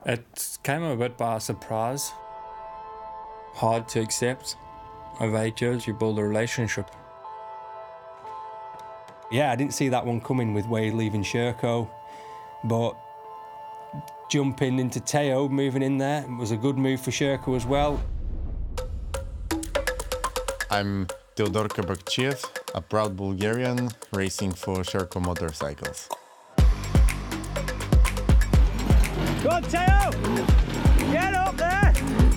It came a bit by surprise. Hard to accept. Over 8 years, you build a relationship. Yeah, I didn't see that one coming with Wade leaving Sherco, but jumping into Teo, moving in there, was a good move for Sherco as well. I'm Teodor Kabakchiev, a proud Bulgarian racing for Sherco Motorcycles. Go on, Teo! Get up there!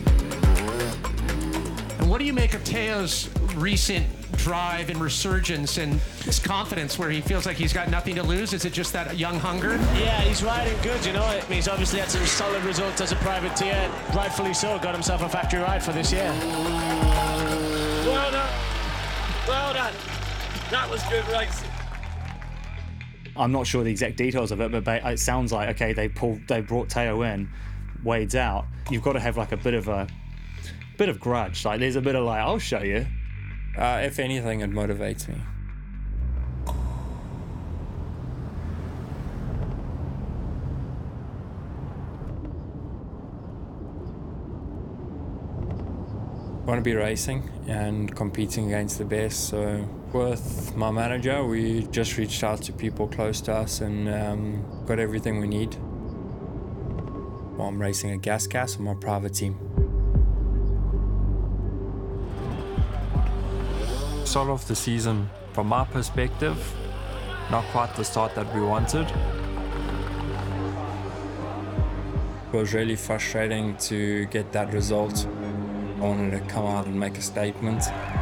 And what do you make of Teo's recent drive and resurgence and his confidence where he feels like he's got nothing to lose? Is it just that young hunger? Yeah, he's riding good, you know. I mean, he's obviously had some solid results as a privateer. Rightfully so, got himself a factory ride for this year. Well done. Well done. That was good racing. I'm not sure the exact details of it, but it sounds like, okay, they brought Teo in, Wade's out. You've got to have like a bit of grudge. Like there's a bit of like, I'll show you. If anything, it motivates me. I want to be racing and competing against the best. So with my manager, we just reached out to people close to us and got everything we need. Well, I'm racing a GasGas on my private team. Start off the season, from my perspective, not quite the start that we wanted. It was really frustrating to get that result. I wanted to come out and make a statement.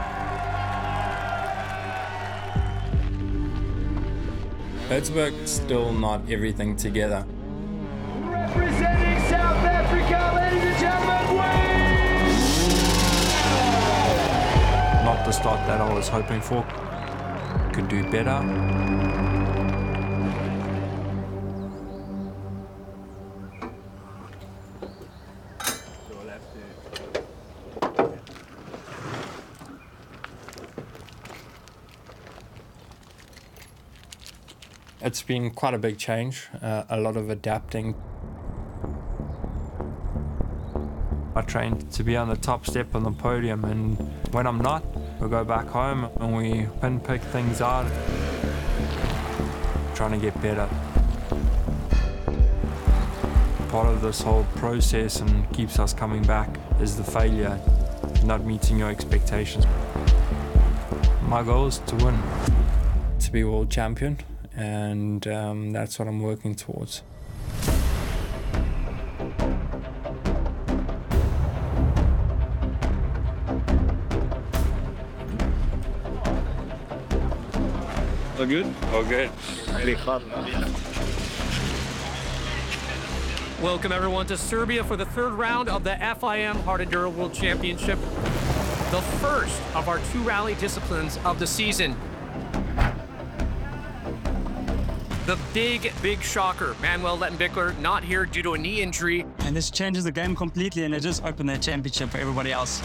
Pittsburgh's still not everything together. Representing South Africa, ladies and gentlemen, Wade! Not the start that I was hoping for. Could do better. It's been quite a big change, a lot of adapting. I trained to be on the top step on the podium, and when I'm not, we go back home and we pinpick things out, trying to get better. Part of this whole process and keeps us coming back is the failure, not meeting your expectations. My goal is to win, to be world champion. And that's what I'm working towards. All good? All good. Really hot. Welcome everyone to Serbia for the third round of the FIM Hard Enduro World Championship. The first of our 2 rally disciplines of the season. The big shocker, Manuel Lettenbichler not here due to a knee injury. And this changes the game completely, and it just opened the championship for everybody else.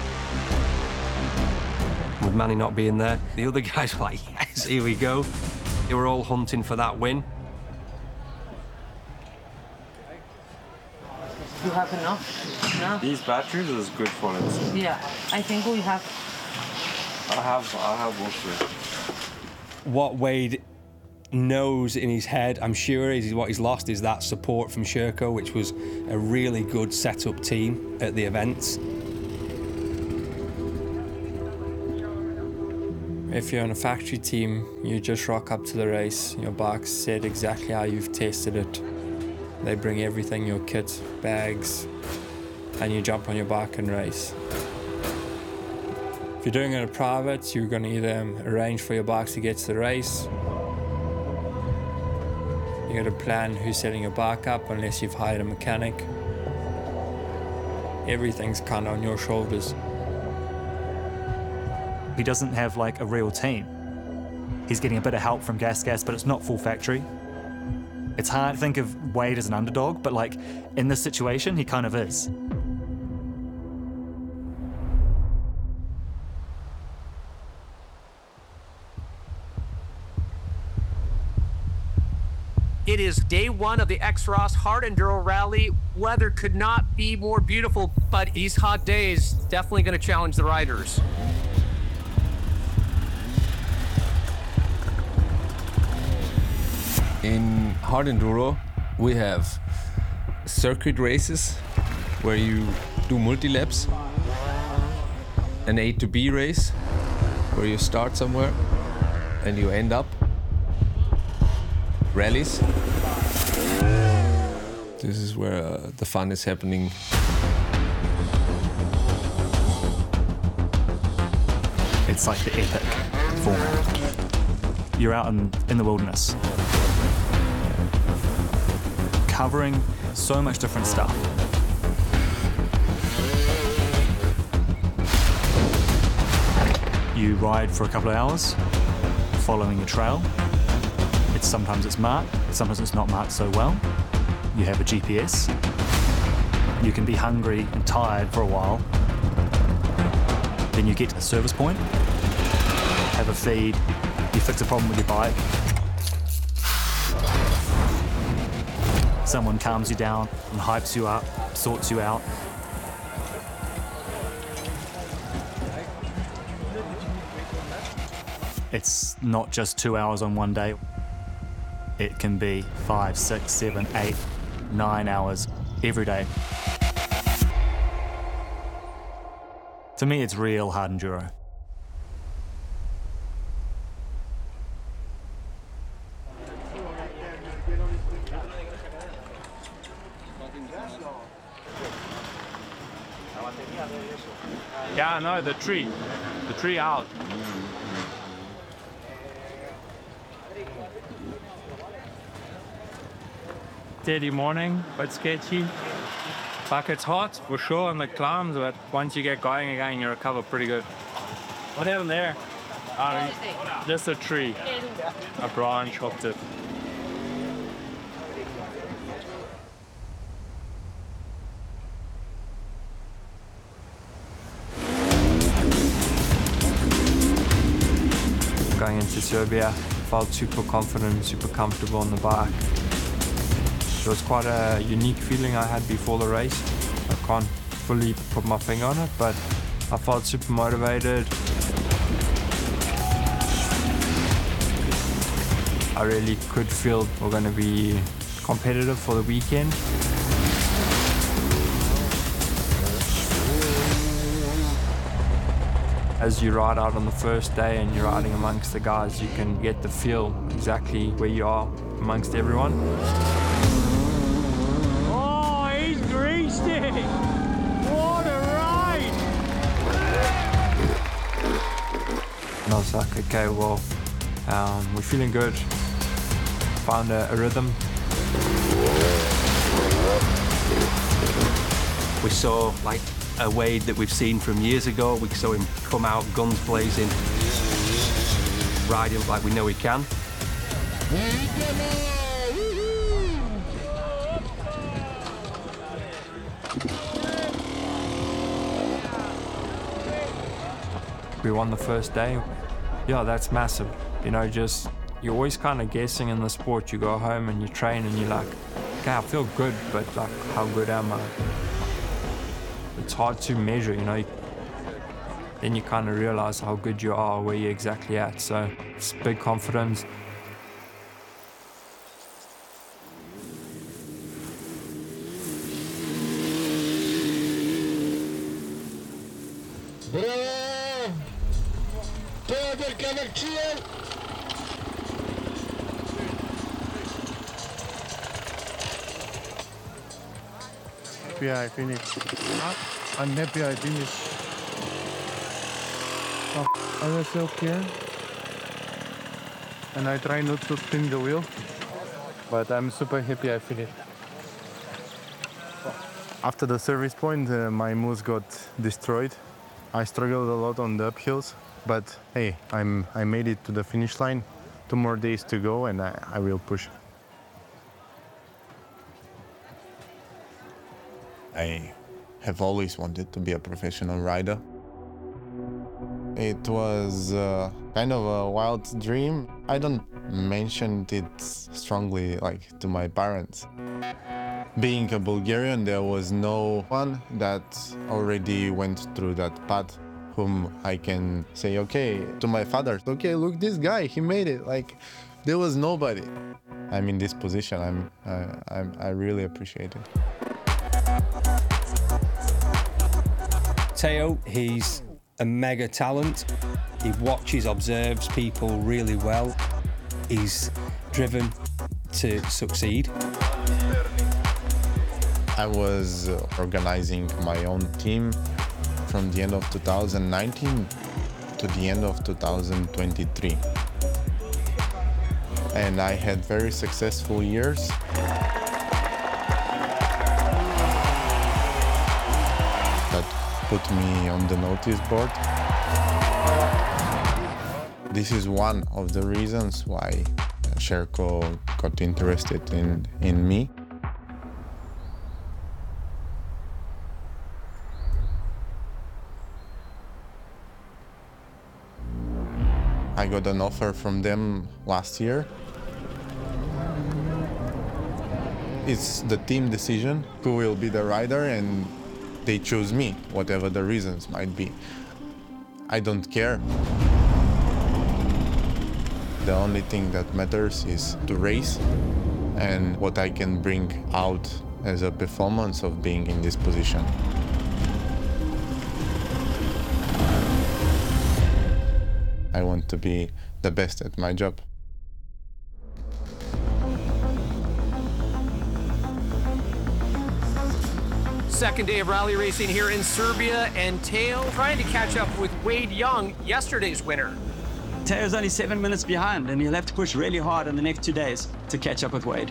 With Manny not being there, the other guys were like, yes, here we go. They were all hunting for that win. You have enough now? These batteries is good for it. Yeah, I think we have. I have also. What Wade knows in his head, I'm sure, is what he's lost is that support from Sherco, which was a really good set-up team at the events. If you're on a factory team, you just rock up to the race. Your bike's set exactly how you've tested it. They bring everything, your kit, bags, and you jump on your bike and race. If you're doing it at private, you're going to either arrange for your bikes to get to the race. You got to plan who's setting your bike up unless you've hired a mechanic. Everything's kind of on your shoulders. He doesn't have like a real team. He's getting a bit of help from GasGas, but it's not full factory. It's hard to think of Wade as an underdog, but like in this situation, he kind of is. It It is day one of the X-Ross Hard Enduro Rally. Weather could not be more beautiful, but these hot days definitely going to challenge the riders. In Hard Enduro, we have circuit races where you do multi-laps, an A to B race where you start somewhere and you end up, rallies. This is where the fun is happening. It's like the epic format. You're out in the wilderness, covering so much different stuff. You ride for a couple of hours, following a trail. Sometimes it's marked, sometimes it's not marked so well. You have a GPS. You can be hungry and tired for a while. Then you get to the service point, have a feed, you fix a problem with your bike. Someone calms you down and hypes you up, sorts you out. It's not just 2 hours on one day. It can be 5, 6, 7, 8, 9 hours every day. To me, it's real hard enduro. Yeah, no, the tree out. Steady morning, but sketchy. Bucket's hot for sure on the climbs, but once you get going again, you recover pretty good. What happened there? Just a tree. A branch hooked it. Going into Serbia, felt super confident, super comfortable on the bike. It was quite a unique feeling I had before the race. I can't fully put my finger on it, but I felt super motivated. I really could feel we're going to be competitive for the weekend. As you ride out on the first day and you're riding amongst the guys, you can get the feel exactly where you are amongst everyone. Oh, he's greased it! What a ride! And I was like, okay, well, we're feeling good. Found a rhythm. We saw like a Wade that we've seen from years ago. We saw him come out guns blazing, riding like we know he can. We won the first day. Yeah, that's massive. You know, just, you're always kind of guessing in the sport. You go home and you train and you're like, okay, I feel good, but like, how good am I? It's hard to measure, you know. Then you kind of realize how good you are, where you're exactly at. So it's big confidence. Happy I finished. I'm happy I finished. I was okay. And I try not to spin the wheel. But I'm super happy I finished. After the service point, my moose got destroyed. I struggled a lot on the uphills. But hey, I made it to the finish line. 2 more days to go and I will push. I have always wanted to be a professional rider. It was kind of a wild dream. I don't mentioned it strongly, like, to my parents. Being a Bulgarian, there was no one that already went through that path whom I can say, okay, to my father, okay, look, this guy, he made it. Like, there was nobody. I'm in this position. I really appreciate it. Teo, he's a mega talent. He watches, observes people really well. He's driven to succeed. I was organizing my own team from the end of 2019 to the end of 2023. And I had very successful years. That put me on the notice board. This is one of the reasons why Sherco got interested in me. I got an offer from them last year. It's the team decision who will be the rider, and they choose me, whatever the reasons might be. I don't care. The only thing that matters is to race and what I can bring out as a performance of being in this position. I want to be the best at my job. Second day of rally racing here in Serbia, and Teo trying to catch up with Wade Young, yesterday's winner. Teo's only 7 minutes behind, and he'll have to push really hard in the next 2 days to catch up with Wade.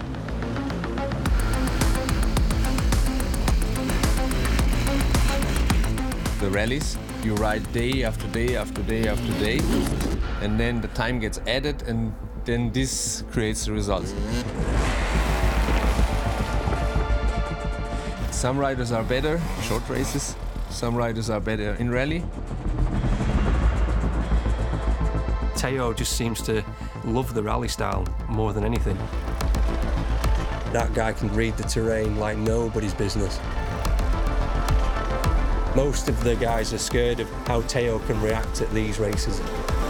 The rallies, you ride day after day after day after day, and then the time gets added, and then this creates the results. Some riders are better in short races, some riders are better in rally. Teo just seems to love the rally style more than anything. That guy can read the terrain like nobody's business. Most of the guys are scared of how Teo can react at these races.